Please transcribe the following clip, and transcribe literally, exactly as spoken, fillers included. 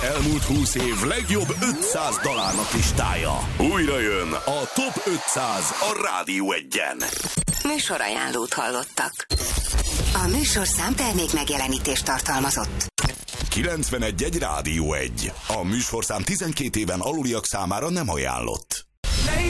elmúlt húsz év legjobb ötszáz dalának listája. Újra jön a Top ötszáz a Rádió Egyen. Műsorajánlót hallottak. A műsorszám termék megjelenítést tartalmazott. kilencvenegy egy Rádió egy. A műsorszám tizenkét éven aluliak számára nem ajánlott.